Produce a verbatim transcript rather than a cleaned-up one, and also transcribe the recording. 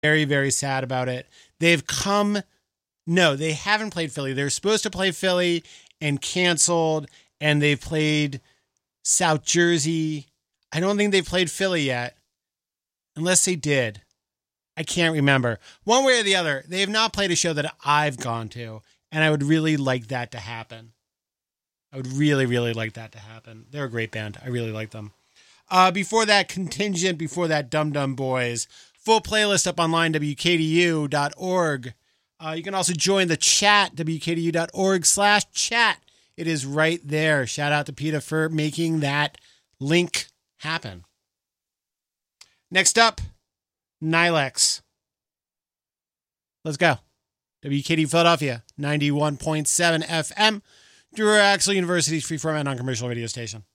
very, very sad about it. They've come, no, they haven't played Philly. They're supposed to play Philly and canceled, and they've played South Jersey. I don't think they've played Philly yet, unless they did. I can't remember. One way or the other, they have not played a show that I've gone to, and I would really like that to happen. I would really, really like that to happen. They're a great band. I really like them. Uh, before that, Contingent. Before that, Dum Dum Boys. Full playlist up online, W K D U dot org. Uh, you can also join the chat, W K D U dot org slash chat. It is right there. Shout out to PETA for making that link happen. Next up, Nilex. Let's go. W K D Philadelphia, ninety-one point seven F M. Drew Axel University's freeform and non-commercial radio station.